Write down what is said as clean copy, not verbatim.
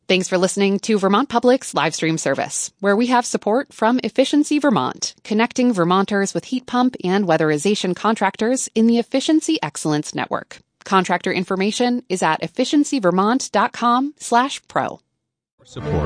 Thanks for listening to Vermont Public's live stream service, where we have support from Efficiency Vermont, connecting Vermonters with heat pump and weatherization contractors in the Efficiency Excellence Network. Contractor information is at efficiencyvermont.com/pro. Support